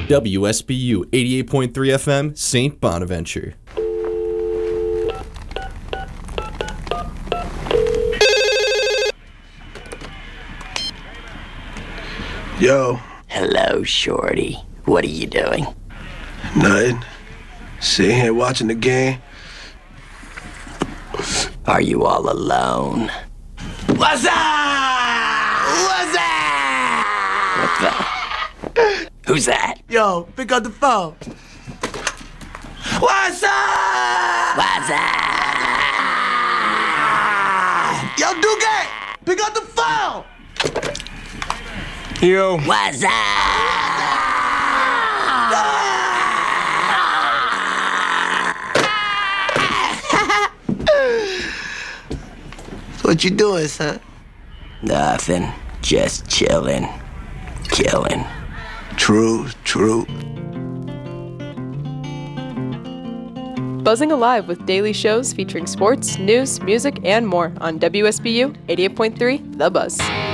WSBU 88.3 FM, St. Bonaventure. Yo. Hello, Shorty. What are you doing? Nothing. Sitting here watching the game. Are you all alone? What's up? What's up? What the? Who's that? Yo, pick up the phone. What's up? What's up? Yo, Duque, pick up the phone. Yo. What's up? What you doing, son? Nothing. Just chilling. Killing. True. Buzzing Alive with daily shows featuring sports, news, music, and more on WSBU 88.3 The Buzz.